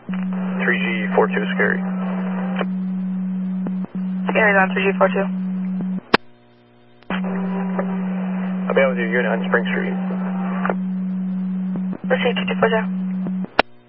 3G42 Scary. Scary's on 3G42. I'll be out with your unit on Spring Street. Proceed 242.